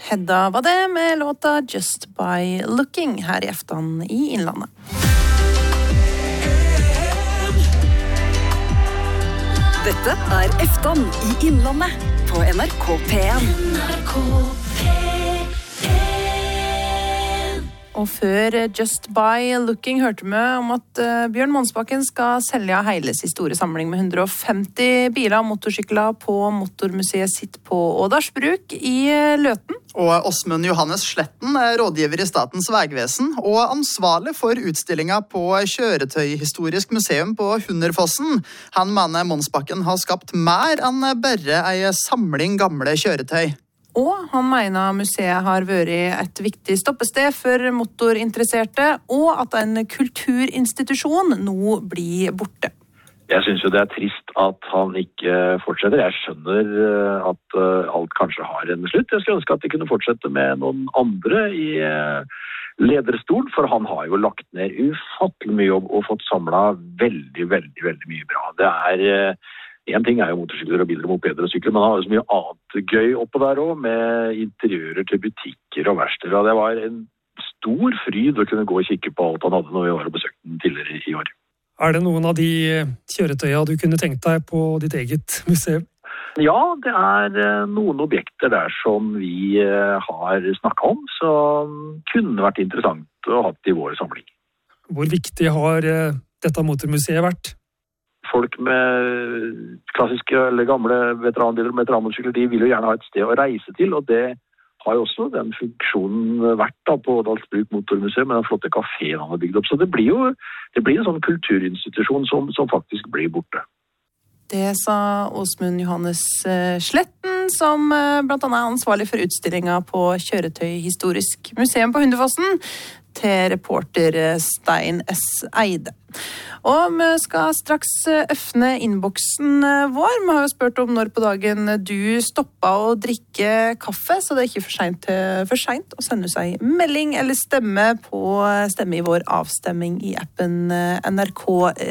Hedda var det med låta Just by Looking her i Eftan i Innlandet. Dette Eftan i Innlandet på NRK P1. Og før Just by Looking hørte vi om at Bjørn Månsbakken skal selge hele sin store samling med 150 biler og motorsykler på Motormuseet sitt på Ådalsbruk i Løten. Og Åsmund Johannes Sletten er rådgiver i Statens vegvesen og ansvarlig for utstillinga på Kjøretøyhistorisk museum på Hunderfossen. Han mener Månsbakken har skapt mer enn bare ei samling gamle kjøretøy. Og han mener museet har vært et viktig stoppested for motorinteresserte, og at en kulturinstitusjon nå blir borte. Jeg synes jo det er trist at han ikke fortsetter. Jeg skjønner at alt kanskje har en slutt. Jeg skulle ønske at de kunne fortsette med noen andre i lederstol, for han har jo lagt ned ufattelig mye jobb og fått samlet veldig mye bra. Det er... En ting er jo motorsykler og biler og mopeder og sykler, men han har jo så mye annet gøy oppe der også, med interiører til butikker og verksteder. Og det var en stor fryd å kunne gå og kikke på alt han hadde når vi var og besøkte den tidligere i år. Er det noen av de kjøretøya du kunne tenkt deg på ditt eget museum? Ja, det er noen objekter der som vi har snakket om, som kunne vært interessant å ha i vår samling. Hvor viktig har dette motormuseet vært? Folk med klassiske eller gamle veteranbiler og veteranmotorsykler, de vil jo gjerne ha et sted å reise til, og det har jo også den funksjonen vært da på Ådalsbruk Motormuseum med den flotte kaféen han har bygd opp. Så det blir en sånn kulturinstitusjon som faktisk blir borte. Det sa Åsmund Johannes Sletten, som blant annet er ansvarlig for utstillinga på Kjøretøyhistorisk museum på Hunderfossen, til reporter Stein S. Eide. Og vi skal straks øffne innboksen vår. Vi har jo spurt om når på dagen du stopper å drikke kaffe, så det er ikke for sent å sende oss en melding eller stemme i vår avstemming i appen NRK